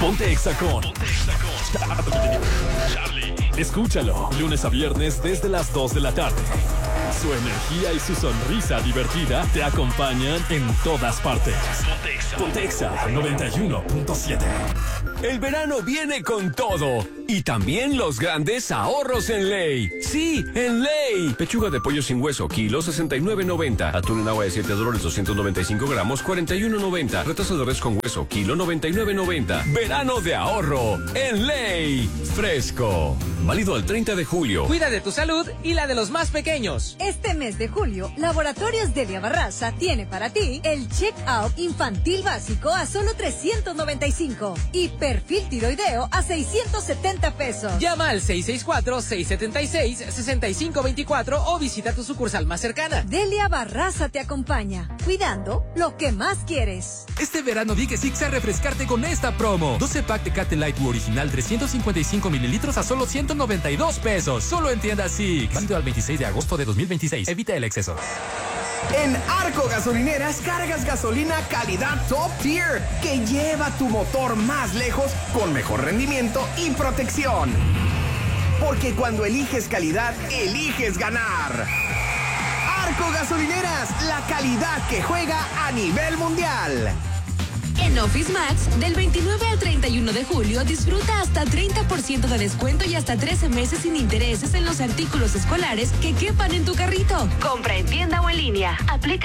Ponte Exa con Charlie. Escúchalo, lunes a viernes desde las 2 de la tarde. Su energía y su sonrisa divertida te acompañan en todas partes. Ponte Exa 91.7. El verano viene con todo. Y también los grandes ahorros en Ley. Sí, en Ley. Pechuga de pollo sin hueso, kilo 69.90. Atún en agua de 7 dólares 295 gramos, 41.90. Retazo de res con hueso, kilo 99.90. Verano de ahorro en Ley. Fresco. Válido al 30 de julio. Cuida de tu salud y la de los más pequeños. Este mes de julio, Laboratorios Delia Barraza tiene para ti el check-out infantil básico a solo 395 y perfil tiroideo a 670 pesos. Llama al 664-676-6524 o visita tu sucursal más cercana. Delia Barraza te acompaña, cuidando lo que más quieres. Este verano di que sí a refrescarte con esta promo. 12 pack Tecate Light original 355 mililitros a solo 192 pesos. Solo en tiendas Six. Válido al 26 de agosto de 2026. Evita el exceso. En Arco Gasolineras cargas gasolina calidad top tier que lleva tu motor más lejos con mejor rendimiento y protección. Porque cuando eliges calidad, eliges ganar. Arco Gasolineras, la calidad que juega a nivel mundial. En Office Max, del 29 al 31 de julio, disfruta hasta 30% de descuento y hasta 13 meses sin intereses en los artículos escolares que quepan en tu carrito. Compra en tienda o en línea. Aplica